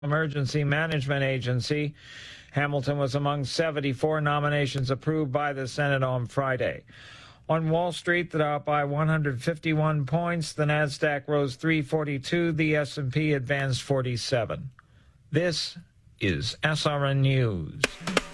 Emergency Management Agency. Hamilton was among 74 nominations approved by the Senate on Friday. On Wall Street, the Dow up by 151 points. The Nasdaq rose 342. The S&P advanced 47. This is SRN News.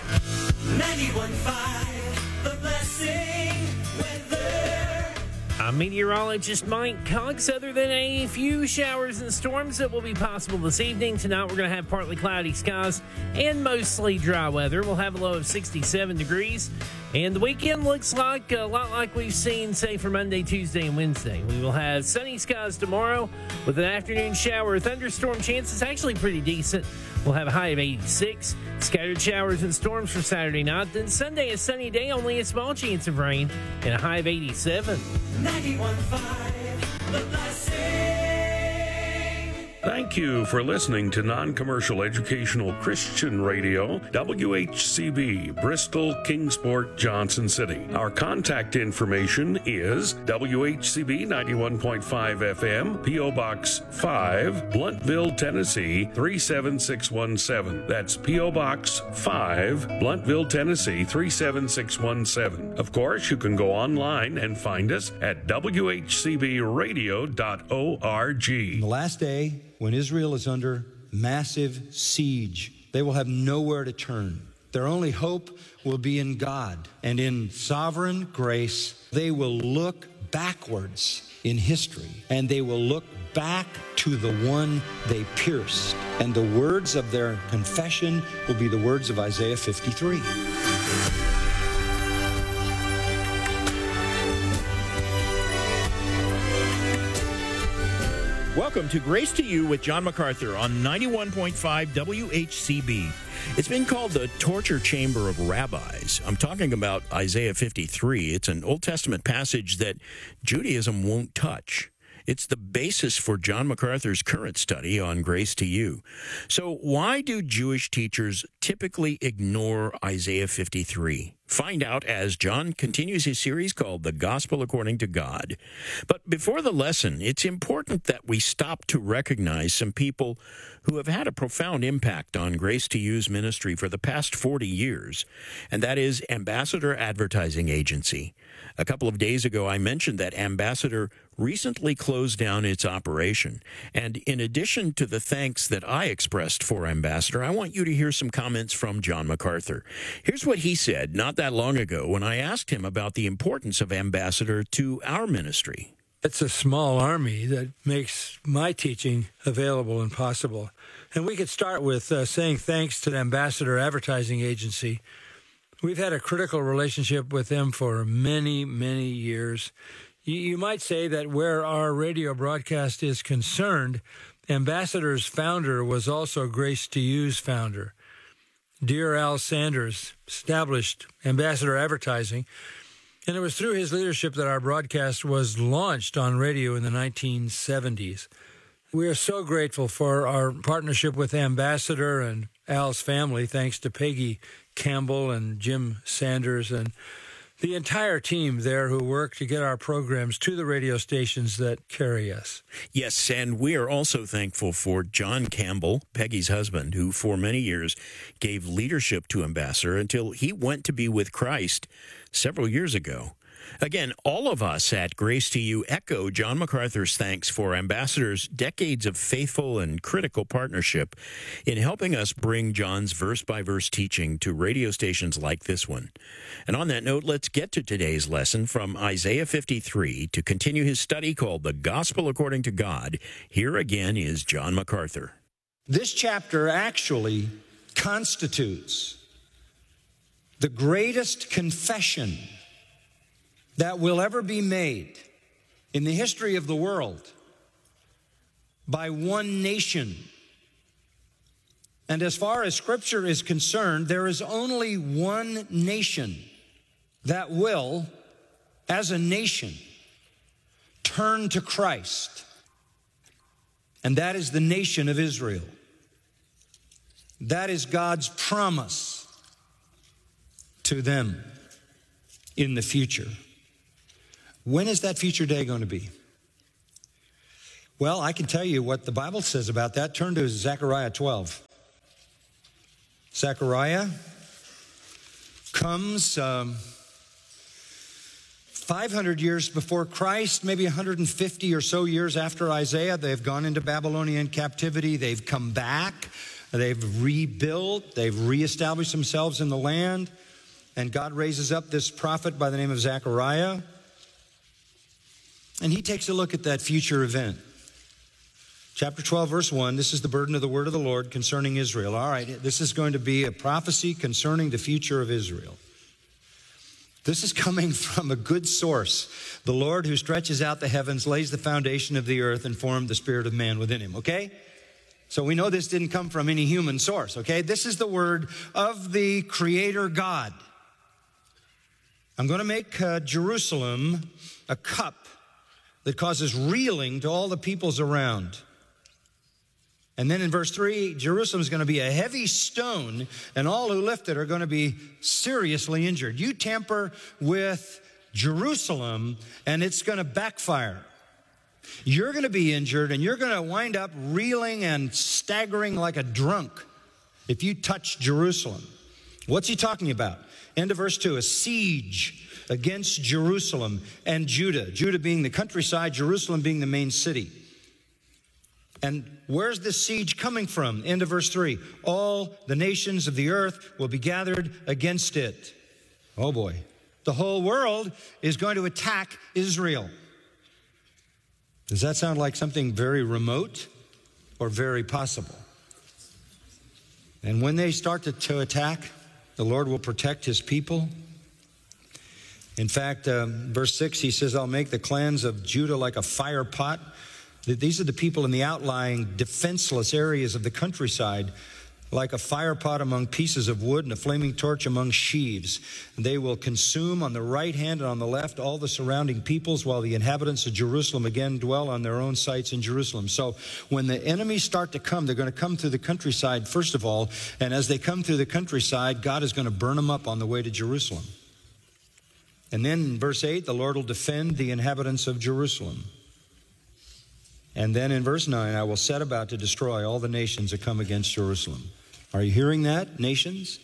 91.5, The Blessing weather. I'm meteorologist Mike Cox. Other than a few showers and storms that will be possible this evening, tonight we're going to have partly cloudy skies and mostly dry weather. We'll have a low of 67 degrees. And the weekend looks like a lot like we've seen, say, for Monday, Tuesday, and Wednesday. We will have sunny skies tomorrow with an afternoon shower or thunderstorm chance. It's actually pretty decent. We'll have a high of 86. Scattered showers and storms for Saturday night. Then Sunday, a sunny day, only a small chance of rain, and a high of 87. 91.5, The Blessing. Thank you for listening to Non-Commercial Educational Christian Radio, WHCB, Bristol, Kingsport, Johnson City. Our contact information is WHCB 91.5 FM, P.O. Box 5, Blunteville, Tennessee 37617. That's P.O. Box 5, Blunteville, Tennessee 37617. Of course, you can go online and find us at WHCBradio.org. In the last day, when Israel is under massive siege, they will have nowhere to turn. Their only hope will be in God. And in sovereign grace, they will look backwards in history. And they will look back to the one they pierced. And the words of their confession will be the words of Isaiah 53. Welcome to Grace to You with John MacArthur on 91.5 WHCB. It's been called the torture chamber of rabbis. I'm talking about Isaiah 53. It's an Old Testament passage that Judaism won't touch. It's the basis for John MacArthur's current study on Grace to You. So why do Jewish teachers typically ignore Isaiah 53? Find out as John continues his series called The Gospel According to God. But before the lesson, it's important that we stop to recognize some people who have had a profound impact on Grace to You's ministry for the past 40 years, and that is Ambassador Advertising Agency. A couple of days ago, I mentioned that Ambassador recently closed down its operation. And in addition to the thanks that I expressed for Ambassador, I want you to hear some comments from John MacArthur. Here's what he said not that long ago when I asked him about the importance of Ambassador to our ministry. It's a small army that makes my teaching available and possible. And we could start with saying thanks to the Ambassador Advertising Agency. We've had a critical relationship with them for many, many years. You might say that where our radio broadcast is concerned, Ambassador's founder was also Grace to You's founder. Dear Al Sanders established Ambassador Advertising, and it was through his leadership that our broadcast was launched on radio in the 1970s. We are so grateful for our partnership with Ambassador and Al's family, thanks to Peggy Campbell and Jim Sanders and the entire team there who work to get our programs to the radio stations that carry us. Yes, and we are also thankful for John Campbell, Peggy's husband, who for many years gave leadership to Ambassador until he went to be with Christ several years ago. Again, all of us at Grace to You echo John MacArthur's thanks for Ambassador's decades of faithful and critical partnership in helping us bring John's verse-by-verse teaching to radio stations like this one. And on that note, let's get to today's lesson from Isaiah 53 to continue his study called The Gospel According to God. Here again is John MacArthur. This chapter actually constitutes the greatest confession that will ever be made in the history of the world by one nation. And as far as Scripture is concerned, there is only one nation that will, as a nation, turn to Christ. And that is the nation of Israel. That is God's promise to them in the future. When is that future day going to be? Well, I can tell you what the Bible says about that. Turn to Zechariah 12. Zechariah comes 500 years before Christ, maybe 150 or so years after Isaiah. They've gone into Babylonian captivity. They've come back. They've rebuilt. They've reestablished themselves in the land. And God raises up this prophet by the name of Zechariah. And he takes a look at that future event. Chapter 12, verse 1, this is the burden of the word of the Lord concerning Israel. All right, this is going to be a prophecy concerning the future of Israel. This is coming from a good source. The Lord who stretches out the heavens, lays the foundation of the earth, and formed the spirit of man within him, okay? So we know this didn't come from any human source, okay? This is the word of the Creator God. I'm going to make Jerusalem a cup that causes reeling to all the peoples around. And then in verse 3, Jerusalem is going to be a heavy stone, and all who lift it are going to be seriously injured. You tamper with Jerusalem, and it's going to backfire. You're going to be injured, and you're going to wind up reeling and staggering like a drunk if you touch Jerusalem. What's he talking about? End of verse 2, a siege against Jerusalem and Judah. Judah being the countryside, Jerusalem being the main city. And where's this siege coming from? End of verse 3. All the nations of the earth will be gathered against it. Oh boy. The whole world is going to attack Israel. Does that sound like something very remote or very possible? And when they start to attack, the Lord will protect his people. In fact, verse 6, he says, I'll make the clans of Judah like a fire pot. These are the people in the outlying defenseless areas of the countryside, like a fire pot among pieces of wood and a flaming torch among sheaves. They will consume on the right hand and on the left all the surrounding peoples, while the inhabitants of Jerusalem again dwell on their own sites in Jerusalem. So when the enemies start to come, they're going to come through the countryside first of all, and as they come through the countryside, God is going to burn them up on the way to Jerusalem. And then in verse 8, the Lord will defend the inhabitants of Jerusalem. And then in verse 9, I will set about to destroy all the nations that come against Jerusalem. Are you hearing that, nations?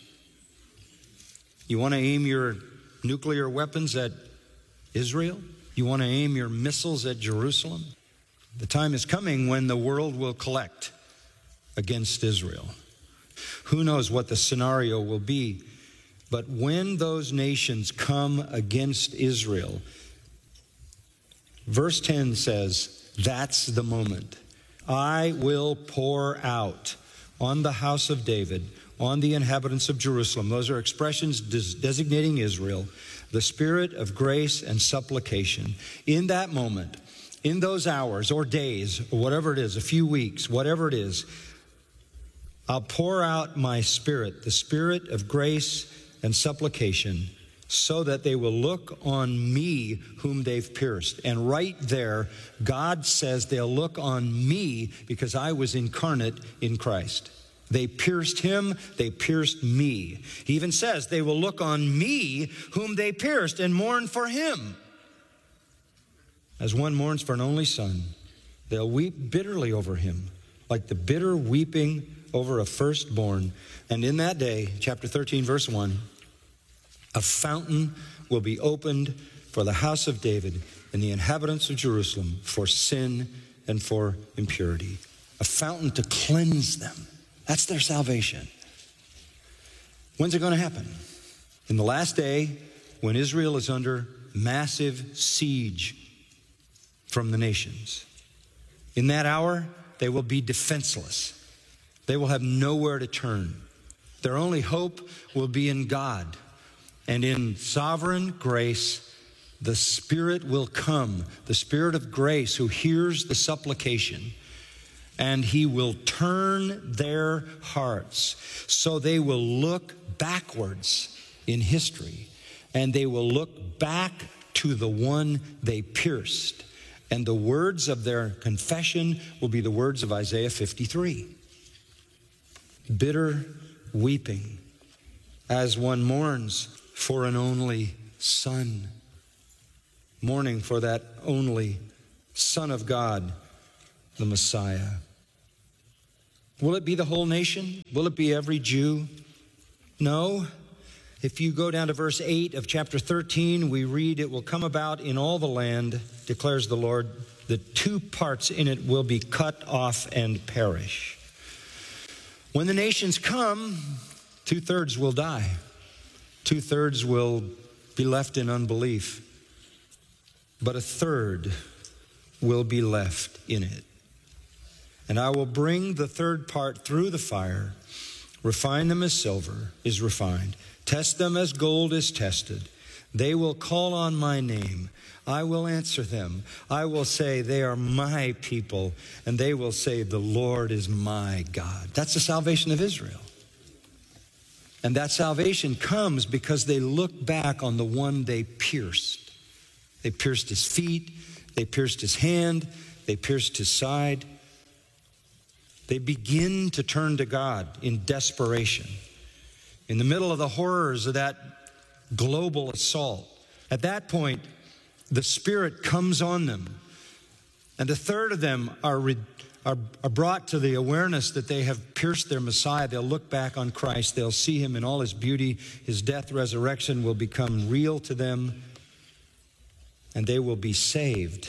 You want to aim your nuclear weapons at Israel? You want to aim your missiles at Jerusalem? The time is coming when the world will collect against Israel. Who knows what the scenario will be? But when those nations come against Israel, verse 10 says, that's the moment. I will pour out on the house of David, on the inhabitants of Jerusalem. Those are expressions designating Israel, the spirit of grace and supplication. In that moment, in those hours or days, or whatever it is, a few weeks, whatever it is, I'll pour out my spirit, the spirit of grace and supplication, so that they will look on me whom they've pierced. And right there, God says they'll look on me because I was incarnate in Christ. They pierced him, they pierced me. He even says they will look on me whom they pierced and mourn for him. As one mourns for an only son, they'll weep bitterly over him, like the bitter weeping over a firstborn. And in that day, chapter 13, verse 1, a fountain will be opened for the house of David and the inhabitants of Jerusalem for sin and for impurity. A fountain to cleanse them. That's their salvation. When's it going to happen? In the last day, when Israel is under massive siege from the nations. In that hour, they will be defenseless. They will have nowhere to turn. Their only hope will be in God. And in sovereign grace, the Spirit will come, the Spirit of grace who hears the supplication, and he will turn their hearts so they will look backwards in history, and they will look back to the one they pierced. And the words of their confession will be the words of Isaiah 53. Bitter weeping as one mourns for an only son, mourning for that only Son of God the Messiah. Will it be the whole nation? Will it be every Jew? No. If you go down to verse 8 of chapter 13, we read, "It will come about in all the land, declares the Lord, the two parts in it will be cut off and perish." When the nations come, 2/3 will die. 2/3 will be left in unbelief. But 1/3 will be left in it. "And I will bring the third part through the fire, refine them as silver is refined, test them as gold is tested. They will call on my name. I will answer them. I will say, they are my people. And they will say, the Lord is my God." That's the salvation of Israel. And that salvation comes because they look back on the one they pierced. They pierced his feet. They pierced his hand. They pierced his side. They begin to turn to God in desperation. In the middle of the horrors of that global assault, at that point, the Spirit comes on them. And 1/3 of them are brought to the awareness that they have pierced their Messiah. They'll look back on Christ. They'll see him in all his beauty. His death, resurrection will become real to them. And they will be saved.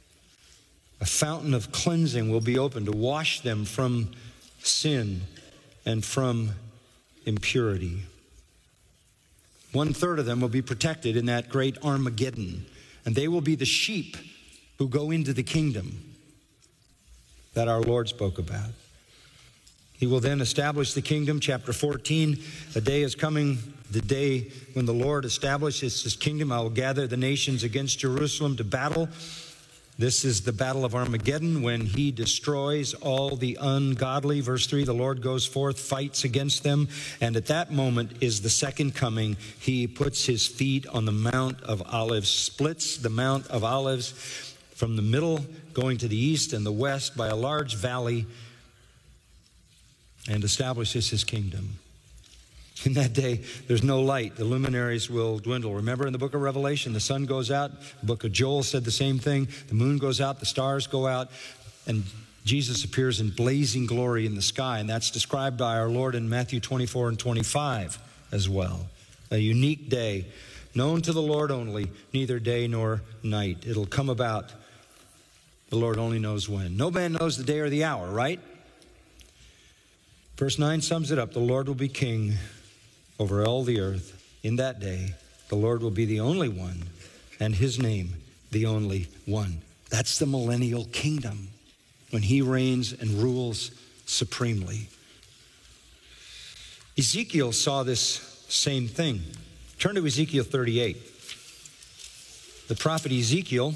A fountain of cleansing will be opened to wash them from sin and from impurity. 1/3 of them will be protected in that great Armageddon. And they will be the sheep who go into the kingdom that our Lord spoke about. He will then establish the kingdom. Chapter 14, a day is coming, the day when the Lord establishes his kingdom. "I will gather the nations against Jerusalem to battle." This is the battle of Armageddon, when he destroys all the ungodly. Verse 3, the Lord goes forth, fights against them. And at that moment is the second coming. He puts his feet on the Mount of Olives, splits the Mount of Olives from the middle, going to the east and the west by a large valley, and establishes his kingdom. In that day, there's no light. The luminaries will dwindle. Remember in the book of Revelation, the sun goes out. The book of Joel said the same thing. The moon goes out, the stars go out, and Jesus appears in blazing glory in the sky. And that's described by our Lord in Matthew 24 and 25 as well. A unique day, known to the Lord only, neither day nor night. It'll come about. The Lord only knows when. No man knows the day or the hour, right? Verse 9 sums it up. The Lord will be king over all the earth. In that day, the Lord will be the only one, and his name the only one. That's the millennial kingdom, when he reigns and rules supremely. Ezekiel saw this same thing. Turn to Ezekiel 38. The prophet Ezekiel,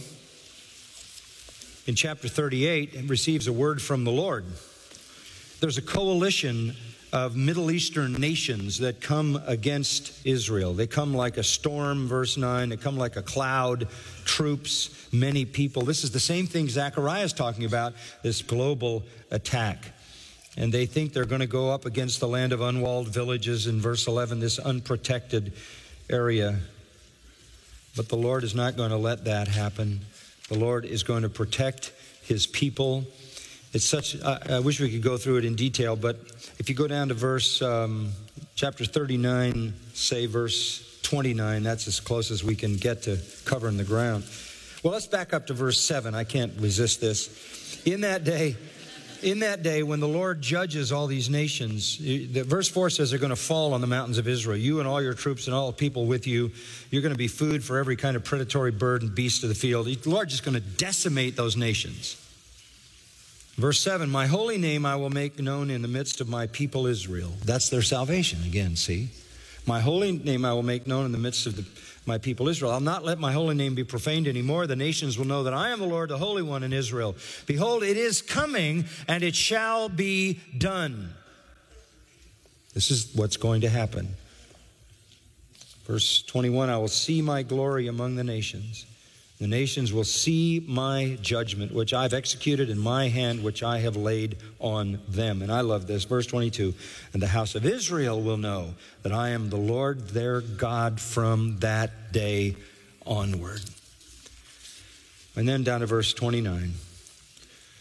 in chapter 38, receives a word from the Lord. There's a coalition of Middle Eastern nations that come against Israel. They come like a storm, verse 9. They come like a cloud, troops, many people. This is the same thing Zechariah is talking about, this global attack. And they think they're going to go up against the land of unwalled villages in verse 11, this unprotected area. But the Lord is not going to let that happen. The Lord is going to protect his people. It's such, I wish we could go through it in detail, but if you go down to chapter 39, say verse 29, that's as close as we can get to covering the ground. Well, let's back up to verse 7. I can't resist this. In that day, when the Lord judges all these nations, verse 4 says they're going to fall on the mountains of Israel. You and all your troops and all the people with you, you're going to be food for every kind of predatory bird and beast of the field. The Lord's just going to decimate those nations. Verse 7, my holy name I will make known in the midst of my people Israel. That's their salvation again, see? My holy name I will make known in the midst of my people Israel. I'll not let my holy name be profaned anymore. The nations will know that I am the Lord, the Holy One in Israel. Behold, it is coming, and it shall be done. This is what's going to happen. Verse 21, I will see my glory among the nations. The nations will see my judgment, which I've executed in my hand, which I have laid on them. And I love this. Verse 22, and the house of Israel will know that I am the Lord their God from that day onward. And then down to verse 29.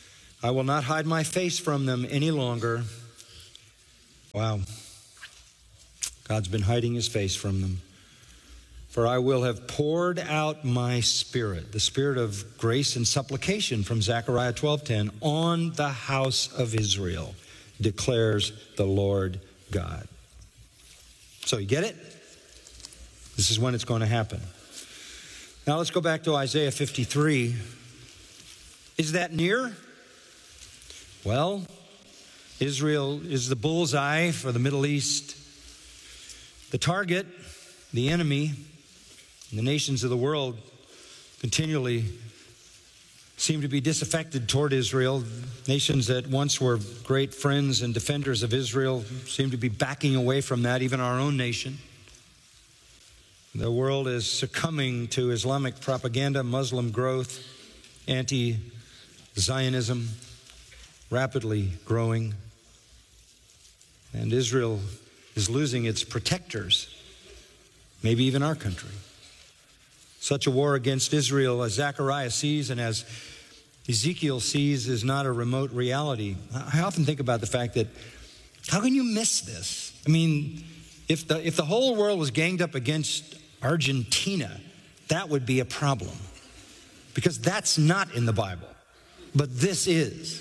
I will not hide my face from them any longer. Wow. God's been hiding his face from them. For I will have poured out my spirit, the spirit of grace and supplication from Zechariah 12:10, on the house of Israel, declares the Lord God. So you get it? This is when it's going to happen. Now let's go back to Isaiah 53. Is that near? Well, Israel is the bullseye for the Middle East. The target, the enemy, and the nations of the world continually seem to be disaffected toward Israel. Nations that once were great friends and defenders of Israel seem to be backing away from that, even our own nation. The world is succumbing to Islamic propaganda, Muslim growth, anti-Zionism, rapidly growing. And Israel is losing its protectors, maybe even our country. Such a war against Israel as Zechariah sees and as Ezekiel sees is not a remote reality. I often think about the fact that, how can you miss this? I mean, if the whole world was ganged up against Argentina, that would be a problem. Because that's not in the Bible. But this is.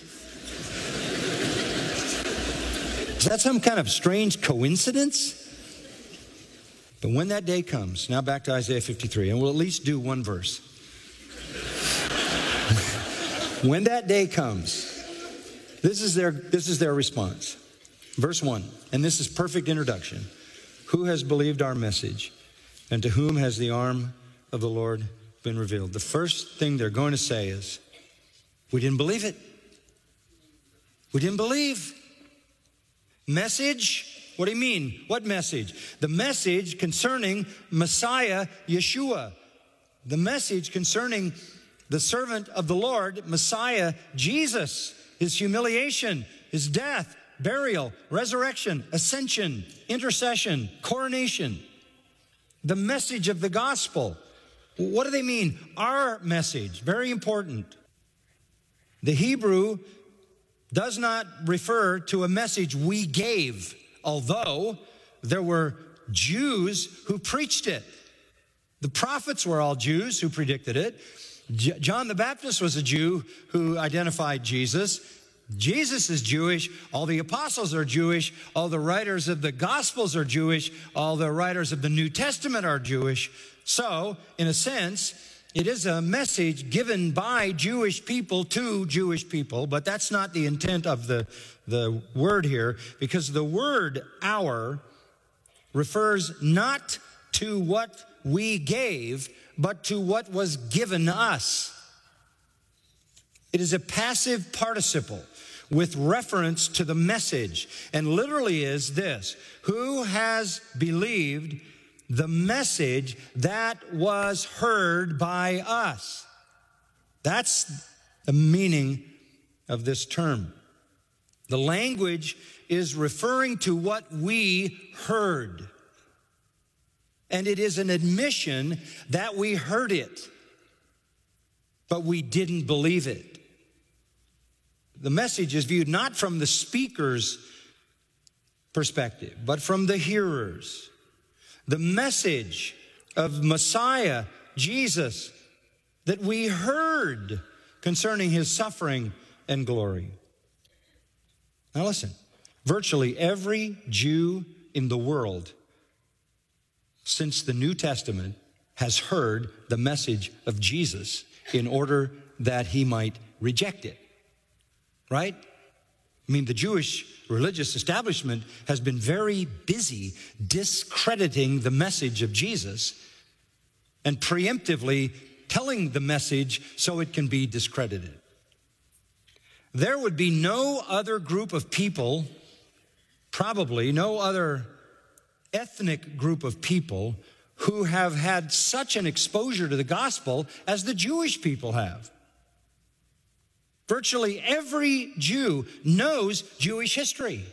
Is that some kind of strange coincidence? But when that day comes, now back to Isaiah 53, and we'll at least do one verse. When that day comes, this is their response. Verse 1, and this is perfect introduction. Who has believed our message, and to whom has the arm of the Lord been revealed? The first thing they're going to say is, we didn't believe it. We didn't believe. Message? What do you mean? What message? The message concerning Messiah Yeshua. The message concerning the servant of the Lord, Messiah Jesus. His humiliation, his death, burial, resurrection, ascension, intercession, coronation. The message of the gospel. What do they mean? Our message. Very important. The Hebrew does not refer to a message we gave, although there were Jews who preached it. The prophets were all Jews who predicted it. John the Baptist was a Jew who identified Jesus. Jesus is Jewish. All the apostles are Jewish. All the writers of the Gospels are Jewish. All the writers of the New Testament are Jewish. So, in a sense, it is a message given by Jewish people to Jewish people, but that's not the intent of the word here, because the word our refers not to what we gave, but to what was given us. It is a passive participle with reference to the message, and literally is this: who has believed the message that was heard by us? That's the meaning of this term. The language is referring to what we heard. And it is an admission that we heard it, but we didn't believe it. The message is viewed not from the speaker's perspective, but from the hearer's. The message of Messiah, Jesus, that we heard concerning his suffering and glory. Now listen, virtually every Jew in the world since the New Testament has heard the message of Jesus in order that he might reject it. Right? I mean, the Jewish religious establishment has been very busy discrediting the message of Jesus and preemptively telling the message so it can be discredited. There would be no other group of people, probably no other ethnic group of people, who have had such an exposure to the gospel as the Jewish people have. Virtually every Jew knows Jewish history.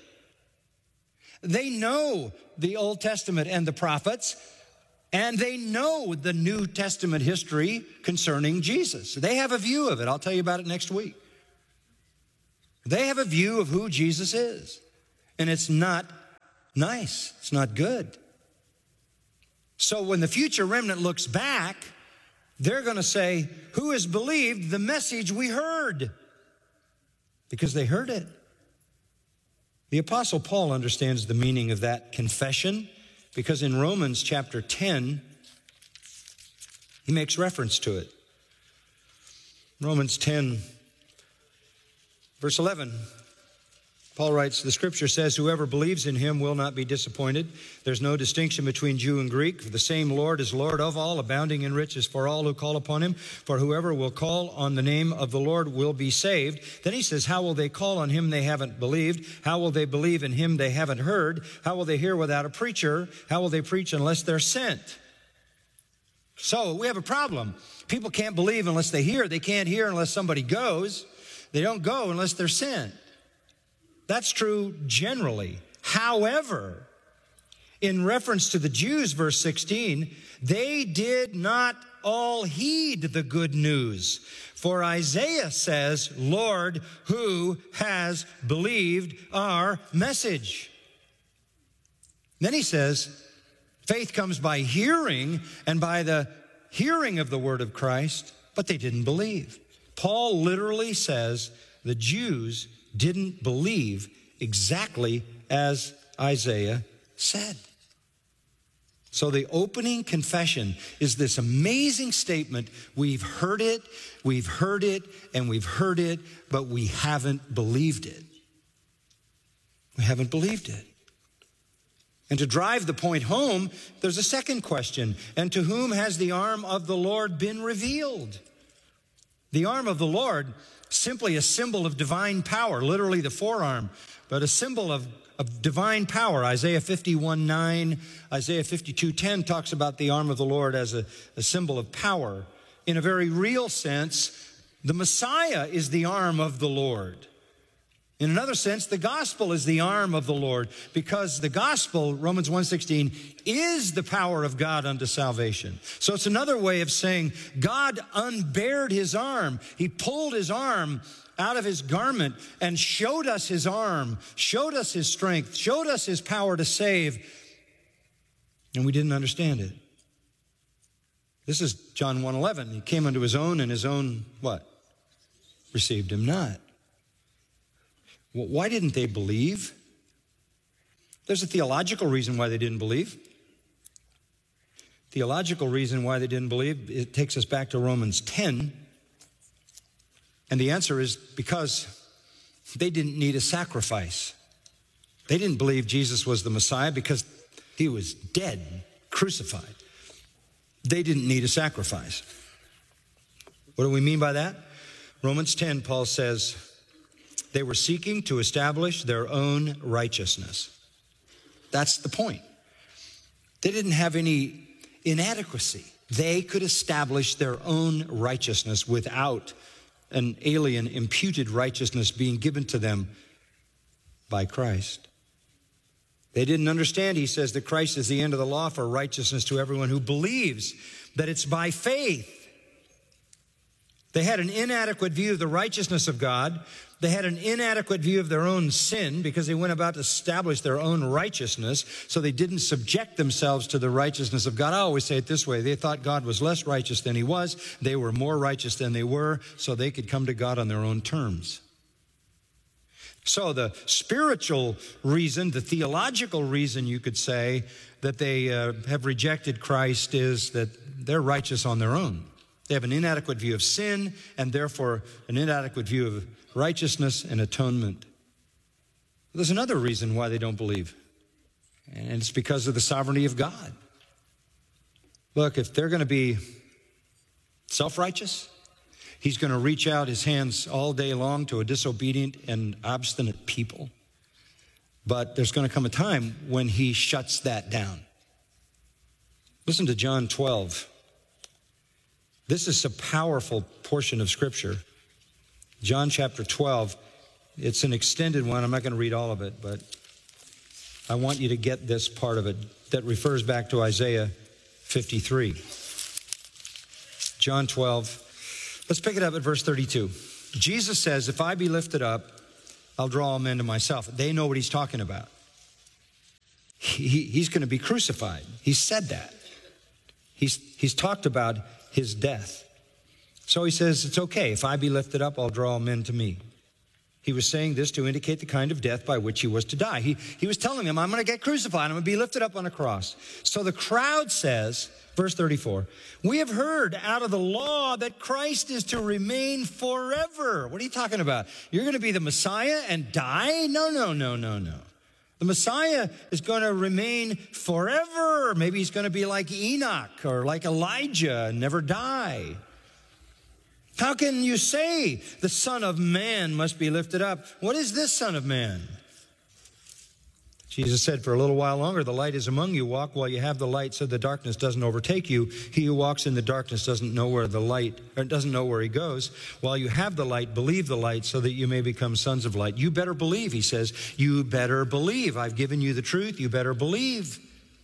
They know the Old Testament and the prophets, and they know the New Testament history concerning Jesus. They have a view of it. I'll tell you about it next week. They have a view of who Jesus is. And it's not nice. It's not good. So when the future remnant looks back, they're going to say, who has believed the message we heard? Because they heard it. The Apostle Paul understands the meaning of that confession because in Romans chapter 10, he makes reference to it. Romans 10, verse 11. Paul writes, the scripture says, whoever believes in him will not be disappointed. There's no distinction between Jew and Greek. For the same Lord is Lord of all, abounding in riches for all who call upon him. For whoever will call on the name of the Lord will be saved. Then he says, how will they call on him they haven't believed? How will they believe in him they haven't heard? How will they hear without a preacher? How will they preach unless they're sent? So we have a problem. People can't believe unless they hear. They can't hear unless somebody goes. They don't go unless they're sent. That's true generally. However, in reference to the Jews, verse 16, they did not all heed the good news. For Isaiah says, Lord, who has believed our message? Then he says, faith comes by hearing, and by the hearing of the word of Christ, but they didn't believe. Paul literally says the Jews didn't believe exactly as Isaiah said. So the opening confession is this amazing statement. We've heard it, and we've heard it, but we haven't believed it. We haven't believed it. And to drive the point home, there's a second question. And to whom has the arm of the Lord been revealed? The arm of the Lord, simply a symbol of divine power, literally the forearm, but a symbol of divine power. Isaiah 51:9, Isaiah 52:10 talks about the arm of the Lord as a symbol of power. In a very real sense, the Messiah is the arm of the Lord. In another sense, the gospel is the arm of the Lord, because the gospel, Romans 1:16, is the power of God unto salvation. So it's another way of saying God unbared his arm. He pulled his arm out of his garment and showed us his arm, showed us his strength, showed us his power to save, and we didn't understand it. This is John 1:11. He came unto his own, and his own, what? Received him not. Well, why didn't they believe? There's a theological reason why they didn't believe. Theological reason why they didn't believe, it takes us back to Romans 10. And the answer is because they didn't need a sacrifice. They didn't believe Jesus was the Messiah because he was dead, crucified. They didn't need a sacrifice. What do we mean by that? Romans 10, Paul says, they were seeking to establish their own righteousness. That's the point. They didn't have any inadequacy. They could establish their own righteousness without an alien imputed righteousness being given to them by Christ. They didn't understand, he says, that Christ is the end of the law for righteousness to everyone who believes, that it's by faith. They had an inadequate view of the righteousness of God. They had an inadequate view of their own sin because they went about to establish their own righteousness, so they didn't subject themselves to the righteousness of God. I always say it this way. They thought God was less righteous than he was. They were more righteous than they were, so they could come to God on their own terms. So the spiritual reason, the theological reason, you could say, that they have rejected Christ is that they're righteous on their own. They have an inadequate view of sin and therefore an inadequate view of righteousness and atonement. There's another reason why they don't believe, and it's because of the sovereignty of God. Look, if they're going to be self-righteous, he's going to reach out his hands all day long to a disobedient and obstinate people. But there's going to come a time when he shuts that down. Listen to John 12. This is a powerful portion of Scripture. John chapter 12, it's an extended one. I'm not going to read all of it, but I want you to get this part of it that refers back to Isaiah 53. John 12, let's pick it up at verse 32. Jesus says, if I be lifted up, I'll draw all men to myself. They know what he's talking about. He's going to be crucified. He said that. He's talked about his death. So he says, it's okay. If I be lifted up, I'll draw all men to me. He was saying this to indicate the kind of death by which he was to die. He was telling them, I'm going to get crucified. I'm going to be lifted up on a cross. So the crowd says, verse 34, we have heard out of the law that Christ is to remain forever. What are you talking about? You're going to be the Messiah and die? No. The Messiah is going to remain forever. Maybe he's going to be like Enoch or like Elijah and never die. How can you say the Son of Man must be lifted up? What is this Son of Man? Jesus said, for a little while longer, the light is among you. Walk while you have the light so the darkness doesn't overtake you. He who walks in the darkness doesn't know where he goes. While you have the light, believe the light so that you may become sons of light. You better believe, he says. You better believe. I've given you the truth. You better believe.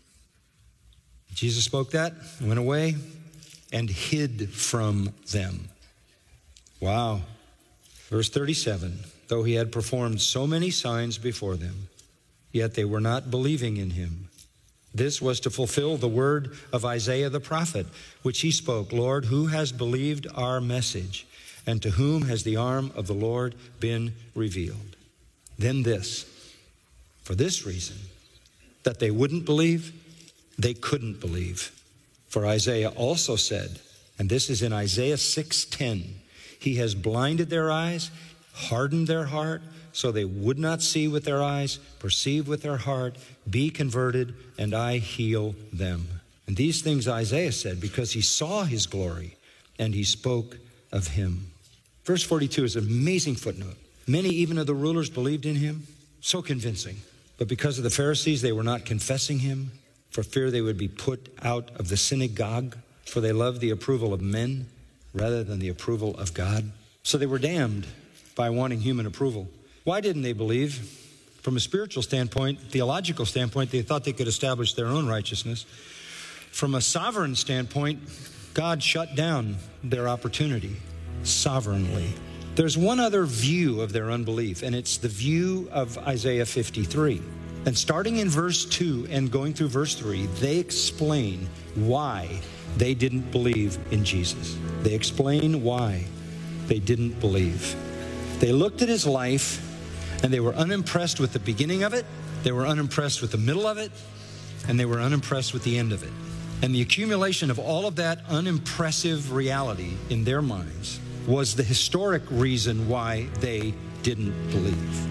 Jesus spoke that, went away, and hid from them. Wow. Verse 37, though he had performed so many signs before them, yet they were not believing in him. This was to fulfill the word of Isaiah the prophet, which he spoke, Lord, who has believed our message, and to whom has the arm of the Lord been revealed? Then this, for this reason, that they wouldn't believe, they couldn't believe. For Isaiah also said, and this is in Isaiah 6:10, he has blinded their eyes, hardened their heart, so they would not see with their eyes, perceive with their heart, be converted, and I heal them. And these things Isaiah said because he saw his glory, and he spoke of him. Verse 42 is an amazing footnote. Many even of the rulers believed in him, so convincing. But because of the Pharisees, they were not confessing him, for fear they would be put out of the synagogue, for they loved the approval of men rather than the approval of God. So they were damned by wanting human approval. Why didn't they believe? From a spiritual standpoint, theological standpoint, they thought they could establish their own righteousness. From a sovereign standpoint, God shut down their opportunity sovereignly. There's one other view of their unbelief, and it's the view of Isaiah 53. And starting in verse 2 and going through verse 3, they explain why they didn't believe in Jesus. They explain why they didn't believe. They looked at his life, and they were unimpressed with the beginning of it, they were unimpressed with the middle of it, and they were unimpressed with the end of it. And the accumulation of all of that unimpressive reality in their minds was the historic reason why they didn't believe.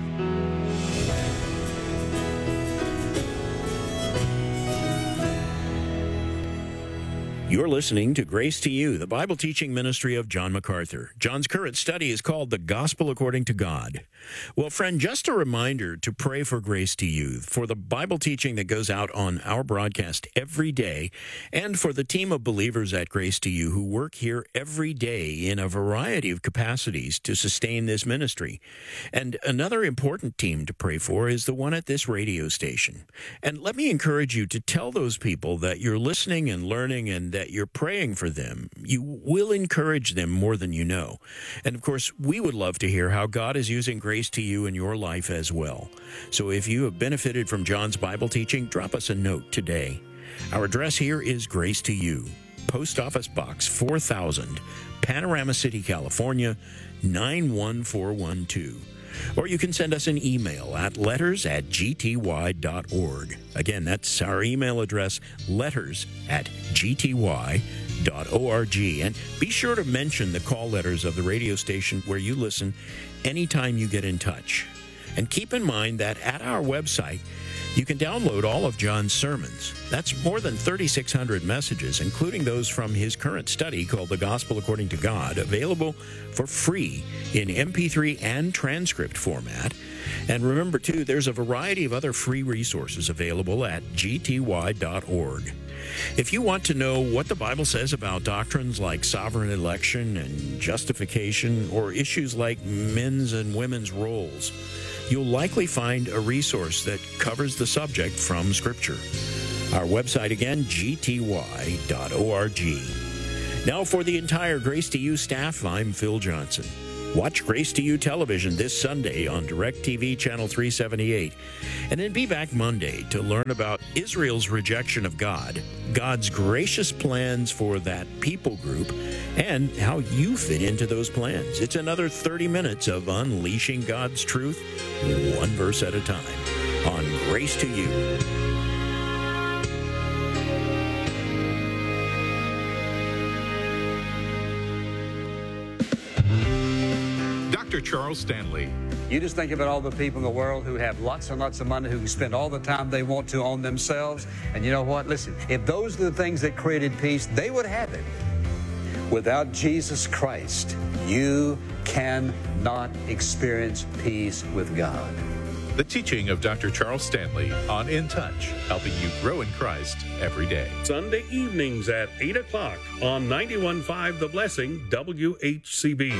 You're listening to Grace to You, the Bible teaching ministry of John MacArthur. John's current study is called The Gospel According to God. Well, friend, just a reminder to pray for Grace to You, for the Bible teaching that goes out on our broadcast every day, and for the team of believers at Grace to You who work here every day in a variety of capacities to sustain this ministry. And another important team to pray for is the one at this radio station. And let me encourage you to tell those people that you're listening and learning and that you're praying for them. You will encourage them more than you know. And of course, we would love to hear how God is using Grace to You in your life as well. So if you have benefited from John's Bible teaching, drop us a note today. Our address here is Grace to You, Post Office Box 4000, Panorama City, California, 91412. Or you can send us an email at letters@gty.org. Again, that's our email address, letters@gty.org. And be sure to mention the call letters of the radio station where you listen anytime you get in touch. And keep in mind that at our website, you can download all of John's sermons. That's more than 3,600 messages, including those from his current study called The Gospel According to God, available for free in MP3 and transcript format. And remember, too, there's a variety of other free resources available at gty.org. If you want to know what the Bible says about doctrines like sovereign election and justification, or issues like men's and women's roles, you'll likely find a resource that covers the subject from Scripture. Our website again, gty.org. Now for the entire Grace to You staff, I'm Phil Johnson. Watch Grace to You television this Sunday on DirecTV Channel 378. And then be back Monday to learn about Israel's rejection of God, God's gracious plans for that people group, and how you fit into those plans. It's another 30 minutes of unleashing God's truth, one verse at a time, on Grace to You. Dr. Charles Stanley. You just think about all the people in the world who have lots and lots of money, who can spend all the time they want to on themselves. And you know what? Listen, if those are the things that created peace, they would have it. Without Jesus Christ, you cannot experience peace with God. The teaching of Dr. Charles Stanley on In Touch, helping you grow in Christ every day. Sunday evenings at 8 o'clock on 91.5 The Blessing, WHCB.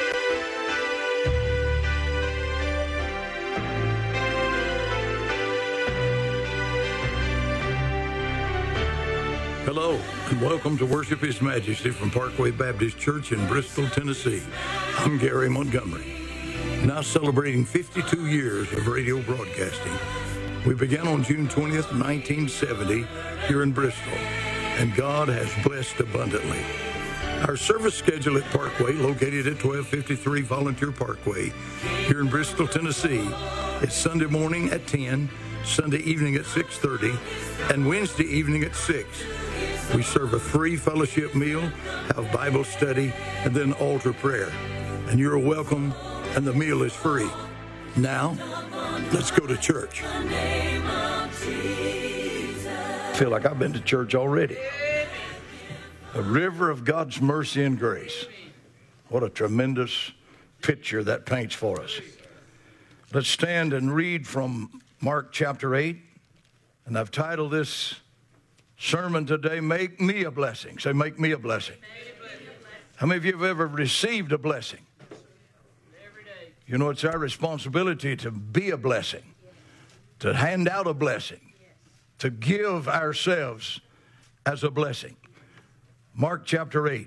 Hello, and welcome to Worship His Majesty from Parkway Baptist Church in Bristol, Tennessee. I'm Gary Montgomery. Now celebrating 52 years of radio broadcasting. We began on June 20th, 1970, here in Bristol, and God has blessed abundantly. Our service schedule at Parkway, located at 1253 Volunteer Parkway, here in Bristol, Tennessee, is Sunday morning at 10, Sunday evening at 6:30, and Wednesday evening at 6. We serve a free fellowship meal, have Bible study, and then altar prayer. And you're welcome, and the meal is free. Now, let's go to church. I feel like I've been to church already. A river of God's mercy and grace. What a tremendous picture that paints for us. Let's stand and read from Mark chapter 8. And I've titled this sermon today, Make Me a Blessing. Say, make me a blessing. How many of you have ever received a blessing? Every day. You know, it's our responsibility to be a blessing, to hand out a blessing, to give ourselves as a blessing. Mark chapter 8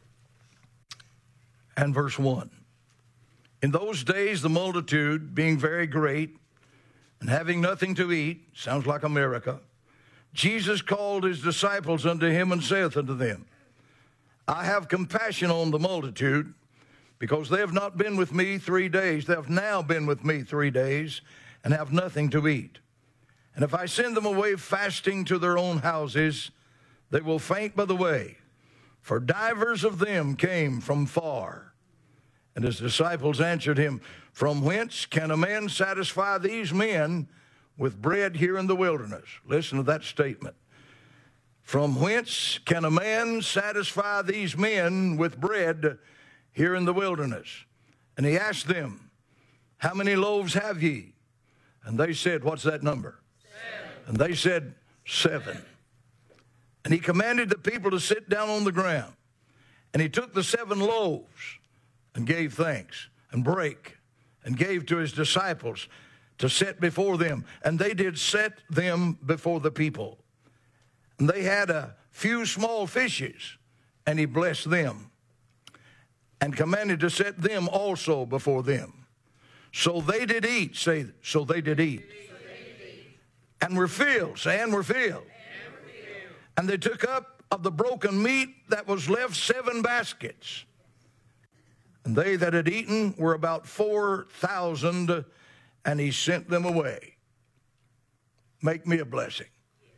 and verse 1. In those days, the multitude being very great and having nothing to eat, sounds like America, Jesus called his disciples unto him and saith unto them, I have compassion on the multitude, because they have not been with me 3 days. They have now been with me 3 days, and have nothing to eat. And if I send them away fasting to their own houses, they will faint by the way. For divers of them came from far. And his disciples answered him, From whence can a man satisfy these men with bread here in the wilderness? Listen to that statement. From whence can a man satisfy these men with bread here in the wilderness? And he asked them, How many loaves have ye? And they said, what's that number? 7. And they said, 7. And he commanded the people to sit down on the ground. And he took the 7 loaves and gave thanks and brake and gave to his disciples to set before them. And they did set them before the people. And they had a few small fishes, and he blessed them and commanded to set them also before them. So they did eat, say, so they did eat. And were filled, say, and were filled. And they took up of the broken meat that was left 7 baskets. And they that had eaten were about 4,000, and he sent them away. Make me a blessing.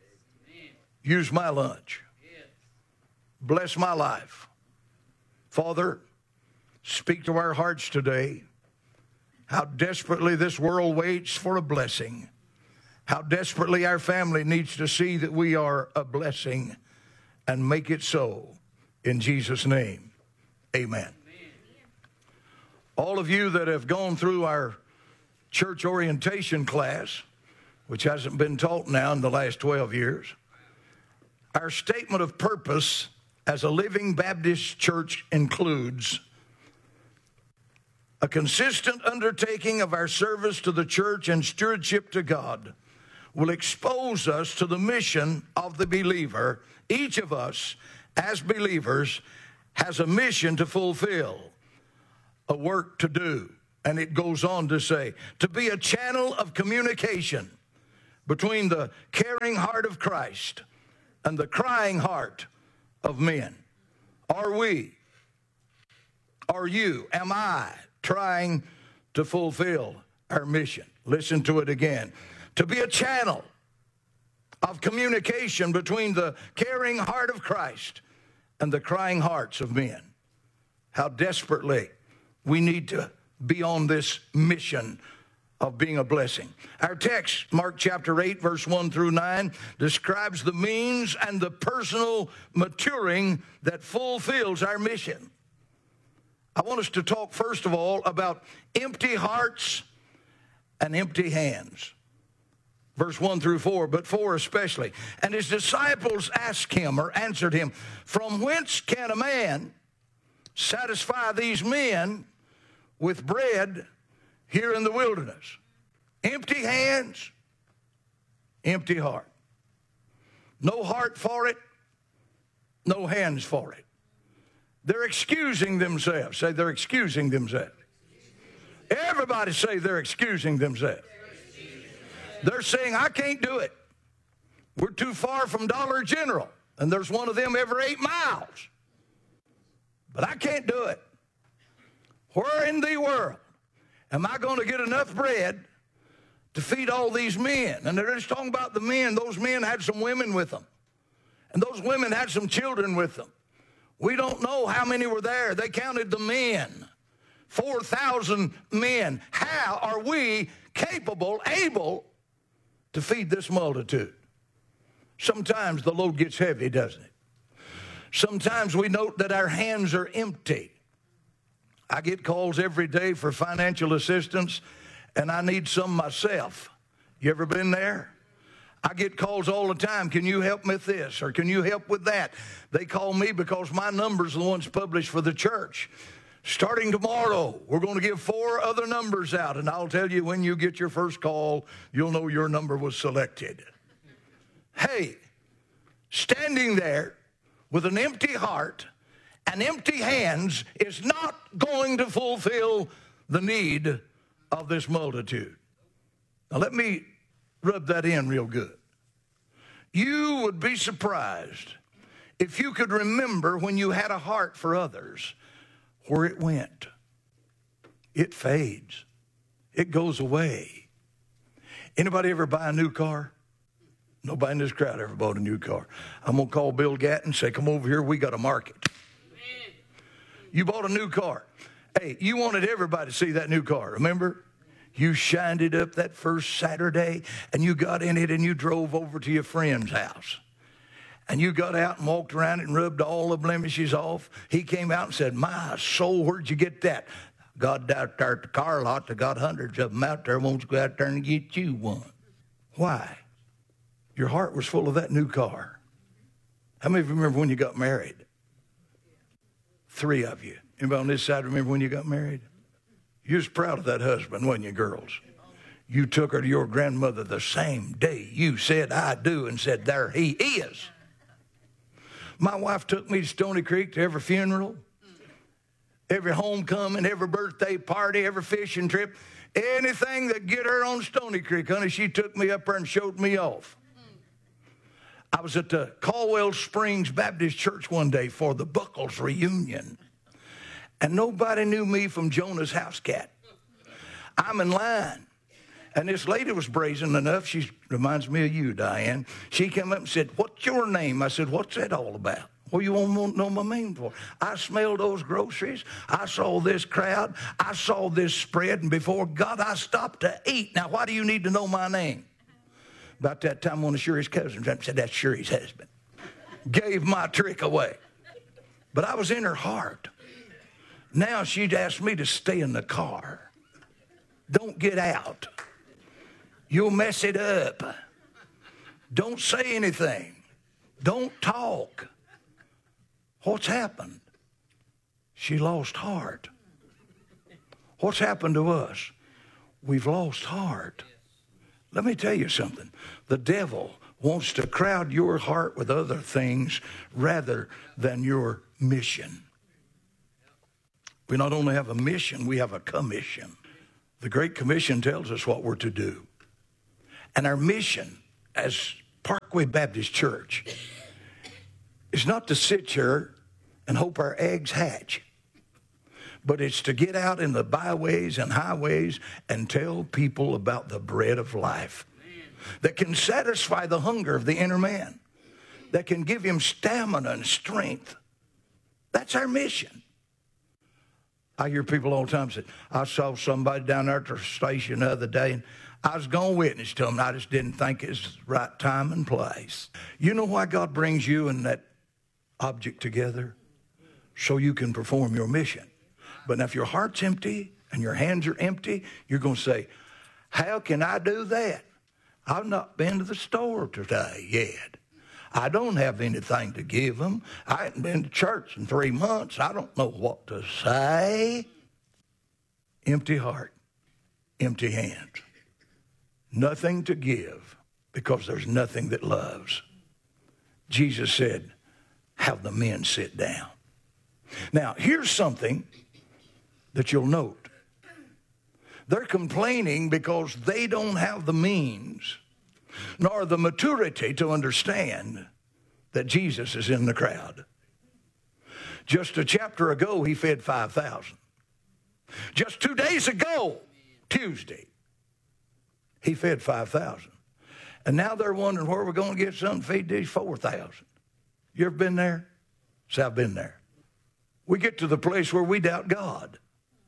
Use my lunch. Bless my life. Father, speak to our hearts today. How desperately this world waits for a blessing. How desperately our family needs to see that we are a blessing, and make it so. In Jesus' name, amen. All of you that have gone through our church orientation class, which hasn't been taught now in the last 12 years, our statement of purpose as a living Baptist church includes a consistent undertaking of our service to the church and stewardship to God will expose us to the mission of the believer. Each of us, as believers, has a mission to fulfill. a work to do. And it goes on to say, to be a channel of communication between the caring heart of Christ and the crying heart of men. Are we, are you, am I trying to fulfill our mission? Listen to it again. To be a channel of communication between the caring heart of Christ and the crying hearts of men. How desperately we need to be on this mission of being a blessing. Our text, Mark chapter 8, verse 1 through 9, describes the means and the personal maturing that fulfills our mission. I want us to talk, first of all, about empty hearts and empty hands. Verse 1 through 4, but 4 especially. And his disciples asked him, or answered him, from whence can a man satisfy these men with bread here in the wilderness? Empty hands, empty heart. No heart for it, no hands for it. They're excusing themselves. Say, they're excusing themselves. Everybody say they're excusing themselves. They're saying, I can't do it. We're too far from Dollar General, and there's one of them every 8 miles. But I can't do it. Where in the world am I going to get enough bread to feed all these men? And they're just talking about the men. Those men had some women with them. And those women had some children with them. We don't know how many were there. They counted the men. 4,000 men. How are we capable, able to feed this multitude? Sometimes the load gets heavy, doesn't it? Sometimes we note that our hands are empty. I get calls every day for financial assistance, and I need some myself. You ever been there? I get calls all the time. Can you help me with this? Or can you help with that? They call me because my numbers are the ones published for the church. Starting tomorrow, we're going to give 4 other numbers out, and I'll tell you when you get your first call, you'll know your number was selected. Hey, standing there with an empty heart and empty hands is not going to fulfill the need of this multitude. Now let me rub that in real good. You would be surprised if you could remember when you had a heart for others, where it went. It fades. It goes away. Anybody ever buy a new car? Nobody in this crowd ever bought a new car. I'm going to call Bill Gatton and say, come over here, we got a market. You bought a new car. Hey, you wanted everybody to see that new car, remember? You shined it up that first Saturday, and you got in it, and you drove over to your friend's house. And you got out and walked around it and rubbed all the blemishes off. He came out and said, my soul, where'd you get that? God out there at the car lot, they got hundreds of them out there. Won't you go out there and get you one? Why? Your heart was full of that new car. How many of you remember when you got married? 3 of you. Anybody on this side remember when you got married? You was proud of that husband, wasn't you, girls? You took her to your grandmother the same day you said, I do, and said, there he is. My wife took me to Stony Creek to every funeral, every homecoming, every birthday party, every fishing trip. Anything that get her on Stony Creek, honey, she took me up there and showed me off. I was at the Caldwell Springs Baptist Church one day for the Buckles reunion, and nobody knew me from Jonah's house cat. I'm in line, and this lady was brazen enough. She reminds me of you, Diane. She came up and said, what's your name? I said, what's that all about? What do you want to know my name for? I smelled those groceries. I saw this crowd. I saw this spread, and before God, I stopped to eat. Now, why do you need to know my name? About that time, one of Sherry's cousins said, that's Sherry's husband. Gave my trick away. But I was in her heart. Now she'd asked me to stay in the car. Don't get out. You'll mess it up. Don't say anything. Don't talk. What's happened? She lost heart. What's happened to us? We've lost heart. Let me tell you something. The devil wants to crowd your heart with other things rather than your mission. We not only have a mission, we have a commission. The Great Commission tells us what we're to do. And our mission as Parkway Baptist Church is not to sit here and hope our eggs hatch, but it's to get out in the byways and highways and tell people about the bread of life that can satisfy the hunger of the inner man, that can give him stamina and strength. That's our mission. I hear people all the time say, I saw somebody down there at the station the other day, and I was going to witness to them, and I just didn't think it was the right time and place. You know why God brings you and that object together? So you can perform your mission. But now if your heart's empty and your hands are empty, you're going to say, how can I do that? I've not been to the store today yet. I don't have anything to give them. I haven't been to church in 3 months. I don't know what to say. Empty heart, empty hands. Nothing to give because there's nothing that loves. Jesus said, have the men sit down. Now, here's something that you'll note. They're complaining because they don't have the means nor the maturity to understand that Jesus is in the crowd. Just a chapter ago, he fed 5,000. Just 2 days ago, Tuesday, he fed 5,000. And now they're wondering where we're going to get something to feed these 4,000. You ever been there? Say, I've been there. We get to the place where we doubt God.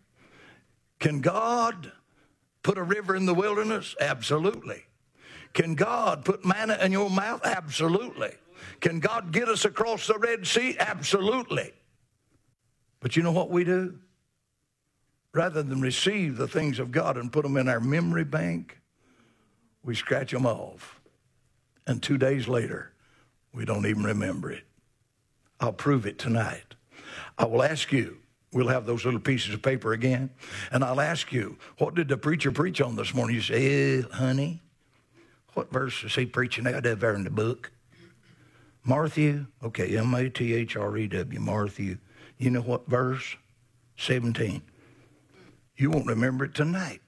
Can God put a river in the wilderness? Absolutely. Can God put manna in your mouth? Absolutely. Can God get us across the Red Sea? Absolutely. But you know what we do? Rather than receive the things of God and put them in our memory bank, we scratch them off. And 2 days later, we don't even remember it. I'll prove it tonight. I will ask you, we'll have those little pieces of paper again, and I'll ask you, what did the preacher preach on this morning? You say, honey, what verse is he preaching out of there in the book? Matthew? Okay, M-A-T-H-R-E-W, Matthew. You know what verse? 17. You won't remember it tonight.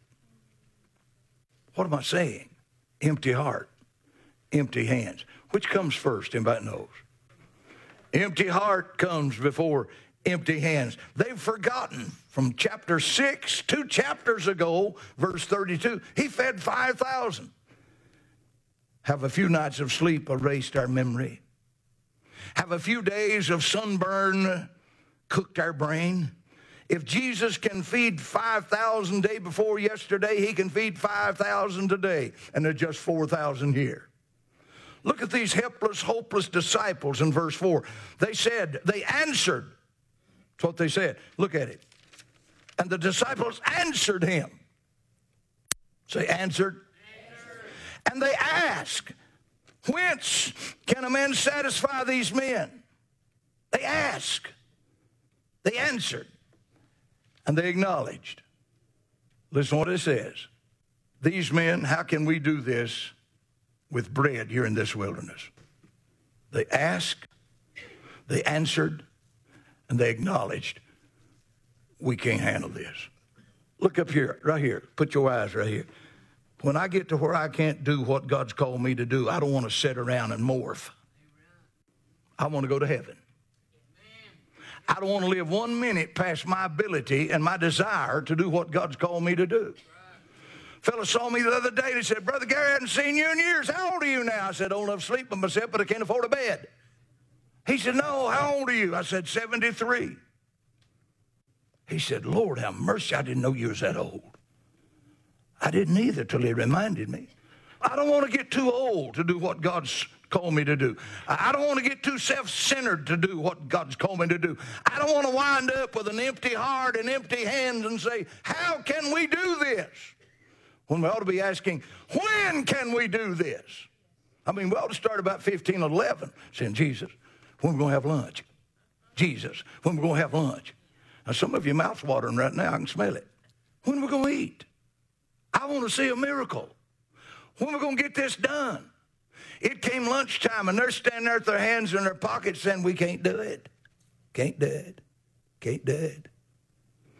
What am I saying? Empty heart, empty hands. Which comes first? Anybody knows? Empty heart comes before empty hands. They've forgotten from chapter 6, 2 chapters ago, verse 32, he fed 5,000. Have a few nights of sleep erased our memory? Have a few days of sunburn cooked our brain? If Jesus can feed 5,000 day before yesterday, he can feed 5,000 today, and there's just 4,000 here. Look at these helpless, hopeless disciples in verse 4. They answered. That's what they said. Look at it. And the disciples answered him. Say, answered. And they asked, whence can a man satisfy these men? They asked. They answered. And they acknowledged. Listen to what it says. These men, how can we do this with bread here in this wilderness? They asked, they answered, and they acknowledged, we can't handle this. Look up here, right here. Put your eyes right here. When I get to where I can't do what God's called me to do, I don't want to sit around and morph. I want to go to heaven. I don't want to live 1 minute past my ability and my desire to do what God's called me to do. Fellow saw me the other day and he said, Brother Gary, I haven't seen you in years. How old are you now? I said, old enough to sleep by myself, but I can't afford a bed. He said, no, how old are you? I said, 73. He said, Lord, have mercy, I didn't know you was that old. I didn't either till he reminded me. I don't want to get too old to do what God's called me to do. I don't want to get too self-centered to do what God's called me to do. I don't want to wind up with an empty heart and empty hands and say, how can we do this? When we ought to be asking, when can we do this? I mean, we ought to start about 15 or 11, saying, Jesus, when are we going to have lunch? Jesus, when are we going to have lunch? Now, some of your mouth's watering right now. I can smell it. When are we going to eat? I want to see a miracle. When are we going to get this done? It came lunchtime, and they're standing there with their hands in their pockets saying, we can't do it. Can't do it. Can't do it.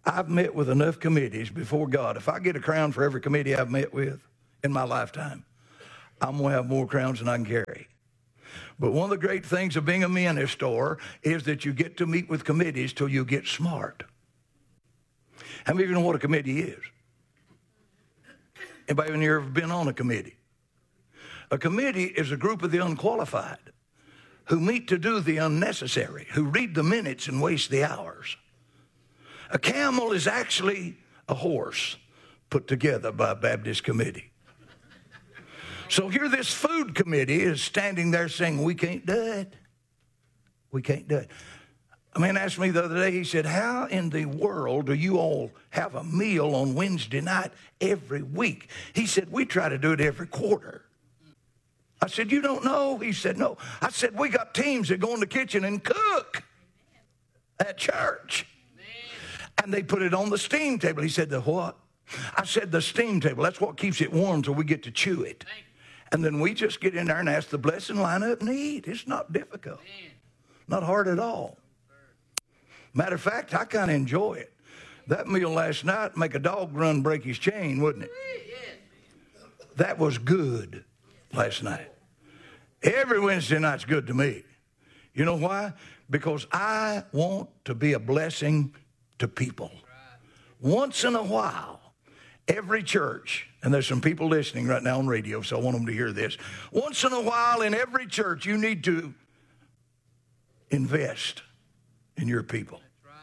I've met with enough committees before God. If I get a crown for every committee I've met with in my lifetime, I'm going to have more crowns than I can carry. But one of the great things of being a minister is that you get to meet with committees till you get smart. How many of you know what a committee is? Anybody in here ever been on a committee? A committee is a group of the unqualified who meet to do the unnecessary, who read the minutes and waste the hours. A camel is actually a horse put together by a Baptist committee. So here this food committee is standing there saying, we can't do it. We can't do it. A man asked me the other day, he said, how in the world do you all have a meal on Wednesday night every week? He said, we try to do it every quarter. I said, you don't know? He said, no. I said, we got teams that go in the kitchen and cook at church. And they put it on the steam table. He said, the what? I said, the steam table. That's what keeps it warm till we get to chew it. And then we just get in there and ask the blessing, line up and eat. It's not difficult. Not hard at all. Matter of fact, I kind of enjoy it. That meal last night make a dog run break his chain, wouldn't it? That was good last night. Every Wednesday night's good to me. You know why? Because I want to be a blessing to people. Once in a while, every church, and there's some people listening right now on radio, so I want them to hear this. Once in a while in every church, you need to invest in your people.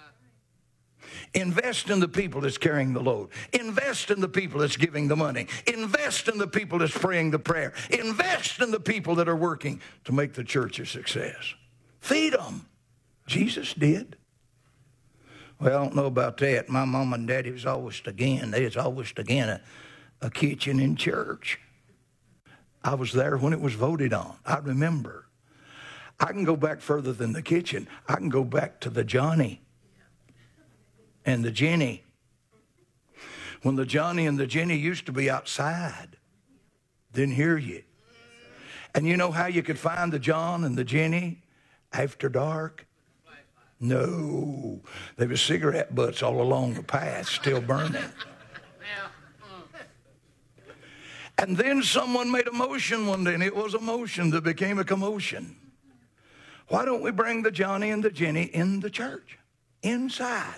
Invest in the people that's carrying the load. Invest in the people that's giving the money. Invest in the people that's praying the prayer. Invest in the people that are working to make the church a success. Feed them. Jesus did. Well, I don't know about that. My mom and daddy was always again a kitchen in church. I was there when it was voted on. I remember. I can go back further than the kitchen. I can go back to the Johnny and the Jenny. When the Johnny and the Jenny used to be outside, didn't hear you. And you know how you could find the John and the Jenny after dark? No. There were cigarette butts all along the path still burning. And then someone made a motion one day, and it was a motion that became a commotion. Why don't we bring the Johnny and the Jenny in the church, inside?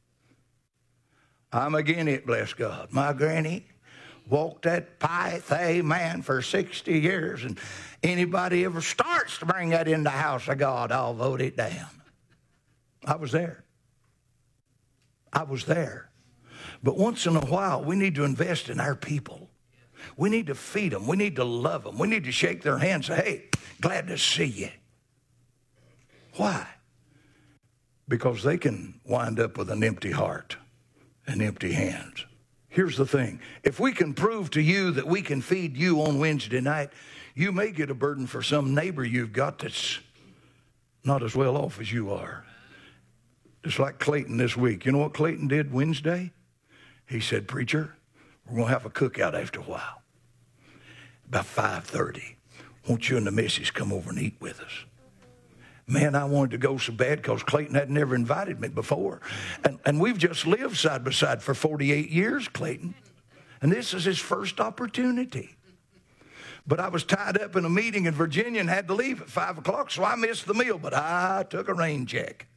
I'm again it, bless God. My granny walked that path, amen, for 60 years, and anybody ever starts to bring that in the house of God, I'll vote it down. I was there. I was there. But once in a while, we need to invest in our people. We need to feed them. We need to love them. We need to shake their hands and say, hey, glad to see you. Why? Because they can wind up with an empty heart and empty hands. Here's the thing. If we can prove to you that we can feed you on Wednesday night, you may get a burden for some neighbor you've got that's not as well off as you are. Just like Clayton this week. You know what Clayton did Wednesday? He said, preacher, we're going to have a cookout after a while. About 5:30. Won't you and the missus come over and eat with us? Man, I wanted to go so bad because Clayton had never invited me before. And we've just lived side by side for 48 years, Clayton. And this is his first opportunity. But I was tied up in a meeting in Virginia and had to leave at 5 o'clock, so I missed the meal. But I took a rain check.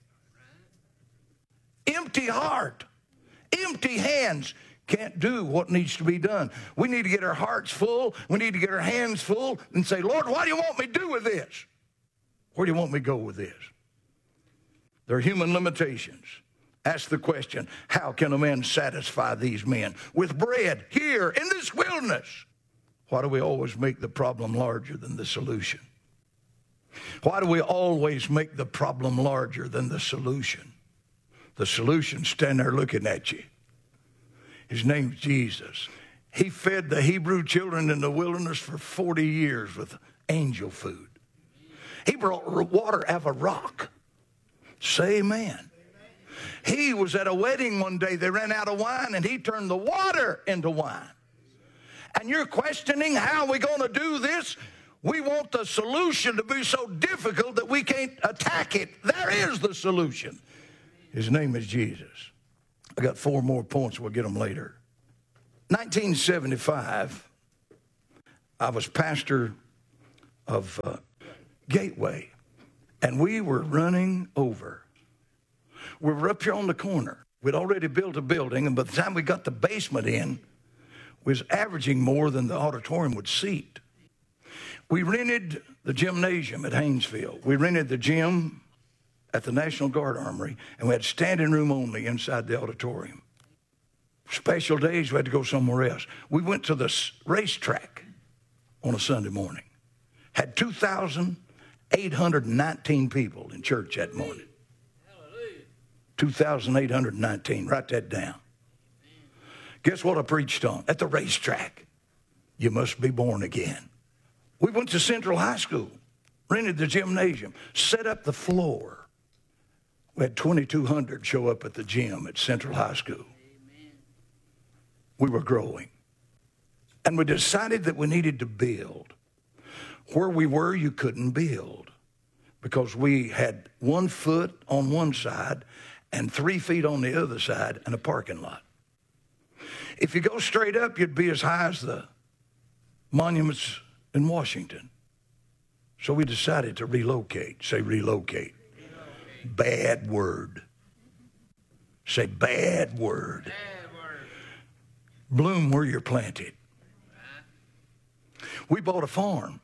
Empty heart, empty hands can't do what needs to be done. We need to get our hearts full. We need to get our hands full and say, Lord, what do you want me to do with this? Where do you want me to go with this? There are human limitations. Ask the question, how can a man satisfy these men with bread here in this wilderness? Why do we always make the problem larger than the solution? Why do we always make the problem larger than the solution? The solution standing there looking at you. His name's Jesus. He fed the Hebrew children in the wilderness for 40 years with angel food. He brought water out of a rock. Say amen. He was at a wedding one day. They ran out of wine, and he turned the water into wine. And you're questioning how we're going to do this? We want the solution to be so difficult that we can't attack it. There is the solution. His name is Jesus. I got 4 more points. We'll get them later. 1975, I was pastor of Gateway, and we were running over. We were up here on the corner. We'd already built a building, and by the time we got the basement in, we was averaging more than the auditorium would seat. We rented the gymnasium at Haynesville. We rented the gym at the National Guard Armory, and we had standing room only inside the auditorium. Special days, we had to go somewhere else. We went to the racetrack on a Sunday morning. Had 2,819 people in church that morning. 2,819. Write that down. Guess what I preached on? At the racetrack. You must be born again. We went to Central High School, rented the gymnasium, set up the floor. We had 2,200 show up at the gym at Central High School. We were growing. And we decided that we needed to build. Where we were, you couldn't build because we had 1 foot on one side and 3 feet on the other side and a parking lot. If you go straight up, you'd be as high as the monuments in Washington. So we decided to relocate. Say relocate. Bad word. Say bad word. Bloom where you're planted. We bought a farm,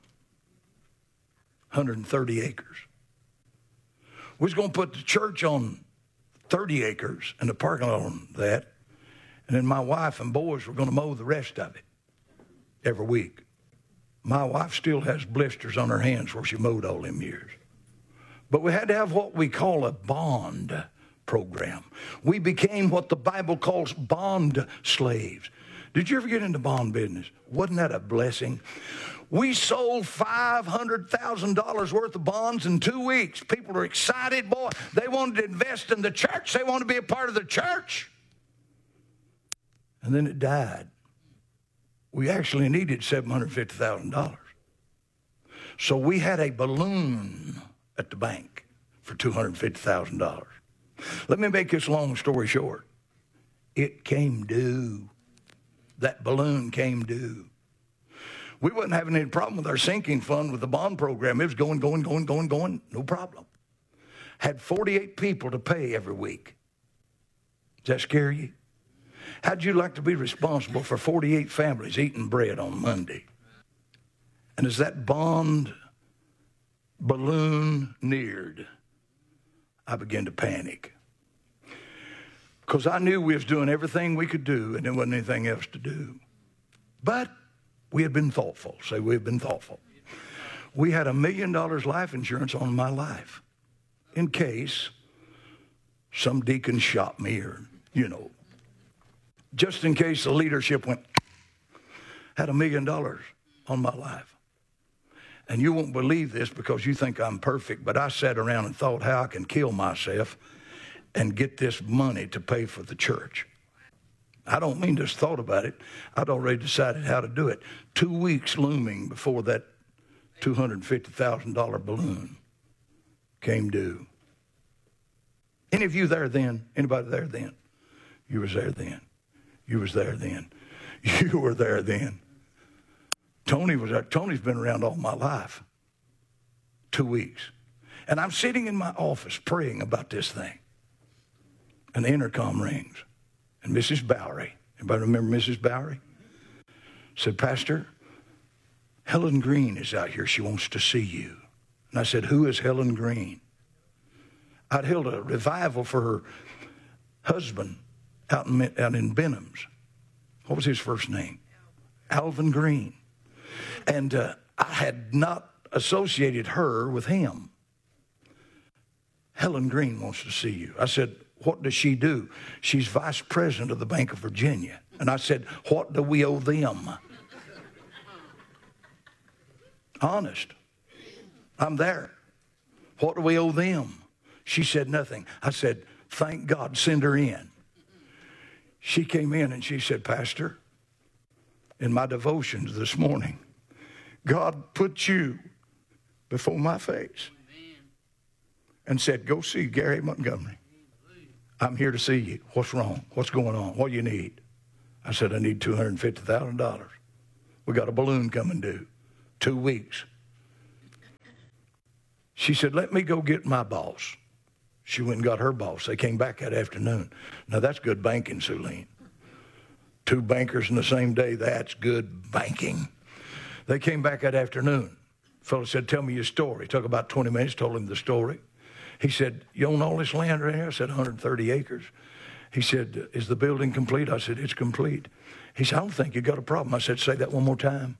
130 acres. We was going to put the church on 30 acres and the parking lot on that. And then my wife and boys were going to mow the rest of it every week. My wife still has blisters on her hands where she mowed all them years. But we had to have what we call a bond program. We became what the Bible calls bond slaves. Did you ever get into bond business? Wasn't that a blessing? We sold $500,000 worth of bonds in 2 weeks. People were excited, boy. They wanted to invest in the church. They wanted to be a part of the church. And then it died. We actually needed $750,000. So we had a balloon at the bank for $250,000. Let me make this long story short. It came due. That balloon came due. We wasn't having any problem with our sinking fund with the bond program. It was going, no problem. Had 48 people to pay every week. Does that scare you? How'd you like to be responsible for 48 families eating bread on Monday? And as that bond balloon neared, I began to panic. Because I knew we was doing everything we could do and there wasn't anything else to do. But we had been thoughtful. Say, we had been thoughtful. We had $1 million life insurance on my life in case some deacon shot me or, just in case the leadership went, had $1 million on my life. And you won't believe this because you think I'm perfect, but I sat around and thought how I can kill myself and get this money to pay for the church. I don't mean just thought about it. I'd already decided how to do it. 2 weeks looming before that $250,000 balloon came due. Any of you there then? Anybody there then? You was there then. You was there then. You were there then. Tony was there. Tony's been around all my life. 2 weeks. And I'm sitting in my office praying about this thing. And the intercom rings. And Mrs. Bowery, anybody remember Mrs. Bowery? Said, Pastor, Helen Green is out here. She wants to see you. And I said, who is Helen Green? I'd held a revival for her husband out in Benhams. What was his first name? Alvin Green. And I had not associated her with him. Helen Green wants to see you. I said, what does she do? She's vice president of the Bank of Virginia. And I said, what do we owe them? Honest. I'm there. What do we owe them? She said nothing. I said, thank God, send her in. She came in and she said, Pastor, in my devotions this morning, God put you before my face and said, go see Gary Montgomery. I'm here to see you. What's wrong? What's going on? What do you need? I said, I need $250,000. We got a balloon coming due. 2 weeks. She said, let me go get my boss. She went and got her boss. They came back that afternoon. Now, that's good banking, Suleen. 2 bankers in the same day, that's good banking. They came back that afternoon. Fellow said, tell me your story. It took about 20 minutes, told him the story. He said, you own all this land right here? I said, 130 acres. He said, is the building complete? I said, it's complete. He said, I don't think you got a problem. I said, say that one more time.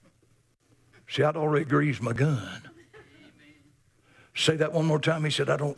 See, I'd already greased my gun. Say that one more time. He said, I don't